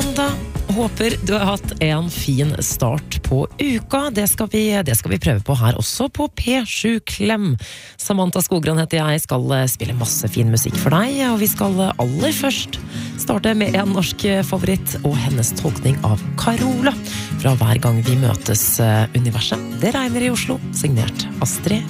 mandag. Håper du har hatt en fin start på uka. Det skal vi prøve på her også på P7 Klem. Samantha Skogran heter jeg, skal spille masse fin musikk for deg, og vi skal aller først starte med en norsk favoritt og hennes tolkning av Carola fra Hver gang vi møtes universet. Det regner i Oslo, signert Astrid